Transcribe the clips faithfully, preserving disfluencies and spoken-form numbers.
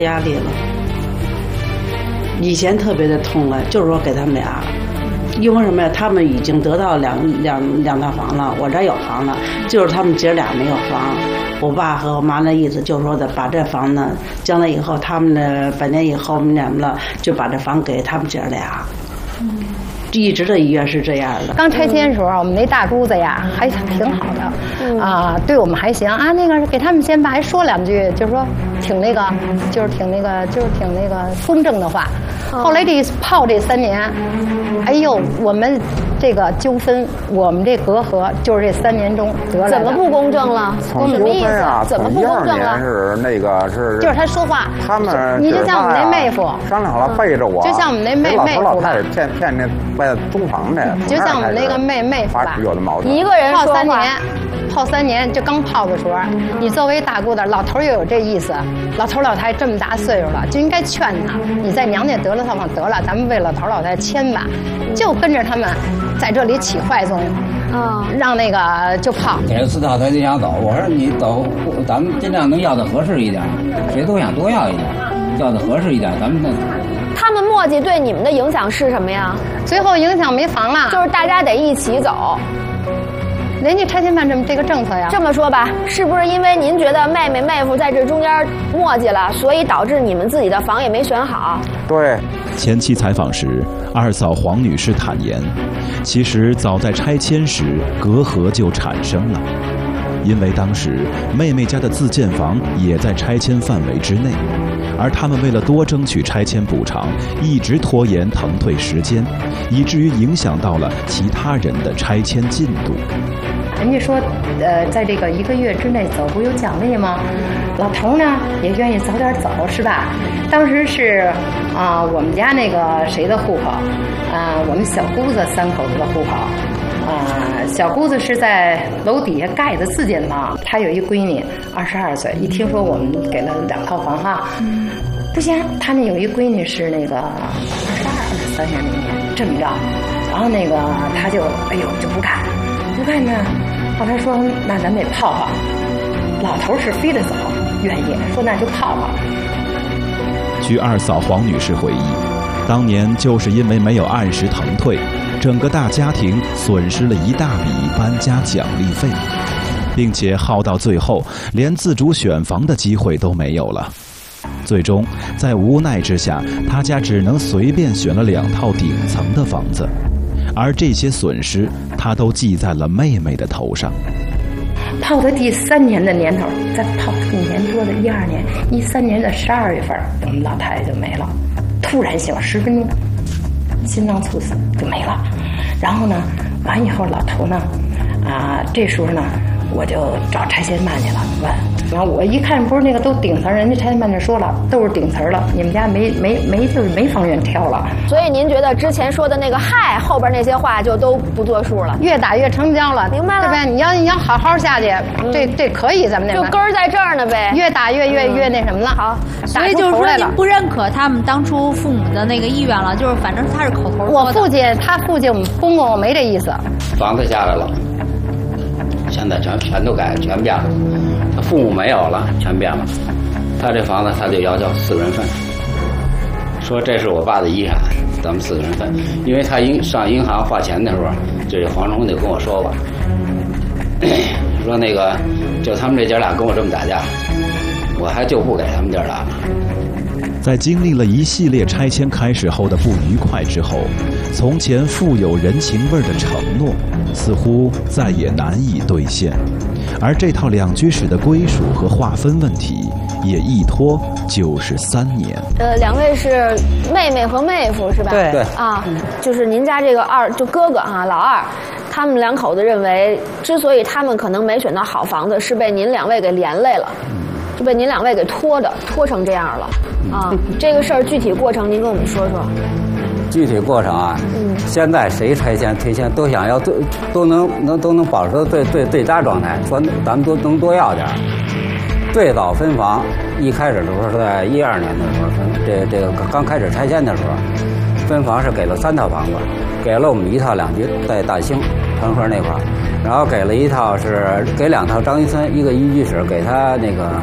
压力了。以前特别的痛快，就是说给他们俩，因为什么呀？他们已经得到两两两套房了，我这有房了，就是他们姐俩没有房。我爸和我妈那意思就是说的，把这房呢，将来以后他们的百年以后，我们俩了就把这房给他们姐俩。嗯，一直的意愿是这样的。 刚拆迁的时候，我们那大姑子呀还挺好的，嗯、啊，对我们还行啊。那个给他们先吧，还说两句，就是说挺那个，就是挺那个，就是挺那个公正的话。后来这泡这三年，哎呦，我们这个纠纷，我们这隔阂，就是这三年中得来的。 怎么不公正了？ 从什么意思？ 啊、 怎么不公正了？ 是那个是， 就是他说话， 他们你就像我们那妹夫商量好了背着我， 就像我们那妹妹夫老太太骗骗那外租房的， 就像我们那个妹妹夫吧， 有的矛盾。 一个人泡三年。泡三年就刚泡的时候，你作为大姑的，老头又有这意思，老头老太太这么大岁数了，就应该劝他，你在娘家得了套房得了，咱们为老头老太太签吧，就跟着他们在这里起坏作用，啊、嗯，让那个就泡。 给了四套他就想走，我说你走，咱们尽量能要的合适一点，谁都想多要一点，要的合适一点，咱们那。 他们磨叽对你们的影响是什么呀？ 最后影响没房了， 就是大家得一起走。 人家拆迁办这么这个政策呀。 这么说吧，是不是因为您觉得妹妹妹夫在这中间磨叽了，所以导致你们自己的房也没选好？ 对。 前期采访时，二嫂黄女士坦言，其实早在拆迁时隔阂就产生了，因为当时妹妹家的自建房也在拆迁范围之内，而他们为了多争取拆迁补偿，一直拖延腾退时间，以至于影响到了其他人的拆迁进度。 人家说，呃，在这个一个月之内走不有奖励吗？老头呢也愿意早点走，是吧？当时是啊、呃，我们家那个谁的户口，啊、呃，我们小姑子三口子的户口，啊、呃，小姑子是在楼底下盖的自建房，她有一闺女，二十二岁，一听说我们给了两套房哈，嗯、不行，她那有一闺女是那个二十二、二十三年那年，这么着，然后那个她就哎呦就不干，不干呢。后来说那咱得泡泡，老头是非得走，愿意说那就泡泡。 据二嫂黄女士回忆，当年就是因为没有按时腾退，整个大家庭损失了一大笔搬家奖励费，并且耗到最后连自主选房的机会都没有了。最终在无奈之下，他家只能随便选了两套顶层的房子，而这些损失他都记在了妹妹的头上。 泡的第三年的年头，再泡一年多的一二年，一三年的十二月份，我们老太太就没了，突然醒十分钟，心脏猝死就没了。然后呢，完以后老头呢，啊、呃，这时候呢，我就找拆迁办去了，问。然后我一看，不是那个都顶层，人家拆迁办就说了，都是顶层了，你们家没没没就是没房源挑了。 所以您觉得之前说的那个嗨后边那些话就都不作数了， 越打越成交了， 明白了？ 对吧？你要你要好好下去，嗯、这这可以，咱们那就根儿在这儿呢呗。 越打越越、嗯、越那什么了。 好， 所以就是说您不认可他们当初父母的那个意愿了，就是反正他是口头说的。 我父亲他父亲我们公公我没这意思。 房子下来了。现在全全都改全变了，他父母没有了，全变了。他这房子他就要求四个人分，说这是我爸的遗产，咱们四个人分。因为他银上银行花钱的时候，这黄忠就跟我说过，说那个就他们这姐俩跟我这么打架，我还就不给他们姐俩了。 在经历了一系列拆迁开始后的不愉快之后，从前富有人情味的承诺似乎再也难以兑现，而这套两居室的归属和划分问题也一拖就是三年。 呃，两位是妹妹和妹夫是吧？ 对对啊，就是您家这个二就哥哥哈、啊，老二，他们两口子认为，之所以他们可能没选到好房子，是被您两位给连累了。就被您两位给拖的，拖成这样了啊！这个事儿具体过程您跟我们说说。 具体过程啊，嗯，现在谁拆迁退迁都想要最都能能都能保持最最最佳状态，说咱们都能多要点。最早分房一开始的时候是在一二年的时候分，这这个刚开始拆迁的时候，分房是给了三套房子，给了我们一套两居在大兴团河那块儿。然后给了一套是给两套张一村，一个一居室给他那个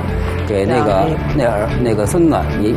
给那个那儿那个孙子，你